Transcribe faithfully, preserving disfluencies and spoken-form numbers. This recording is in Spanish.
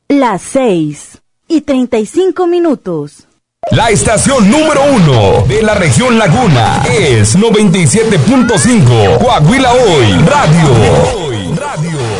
Las seis y treinta y cinco minutos. La estación número uno de la región Laguna es noventa y siete punto cinco Coahuila Hoy Radio. Hoy Radio.